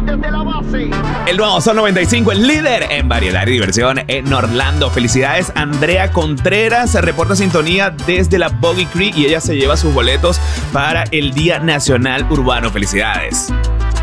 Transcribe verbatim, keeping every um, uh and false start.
desde la base. El nuevo Sol noventa y cinco, el líder en variedad y diversión en Orlando. Felicidades, Andrea Contreras. Se reporta sintonía desde la Boggy Creek y ella se lleva sus boletos para el Día Nacional Urbano. Felicidades.